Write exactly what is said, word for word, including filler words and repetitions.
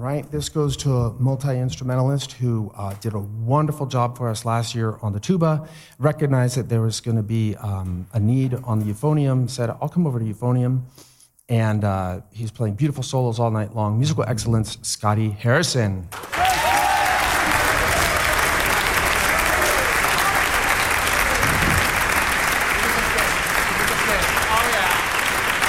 right? This goes to a multi-instrumentalist who uh, did a wonderful job for us last year on the tuba, recognized that there was going to be um, a need on the euphonium, said, I'll come over to euphonium, and uh, he's playing beautiful solos all night long. Musical excellence, Scotty Harrison.